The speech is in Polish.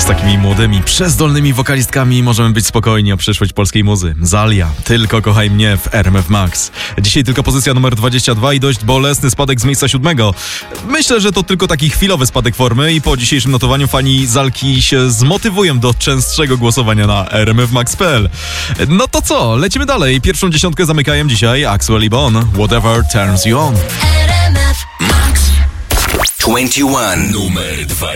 Z takimi młodymi, przezdolnymi wokalistkami możemy być spokojni o przyszłość polskiej muzy. Zalia, Tylko kochaj mnie w RMF Max. Dzisiaj tylko pozycja numer 22 i dość bolesny spadek z miejsca 7. Myślę, że to tylko taki chwilowy spadek formy i po dzisiejszym notowaniu fani Zalki się zmotywują do częstszego głosowania na rmfmax.pl. No to co, lecimy dalej. Pierwszą dziesiątkę zamykają dzisiaj Axwell i Bon, Whatever Turns You On. RMF Max 21 numer 2.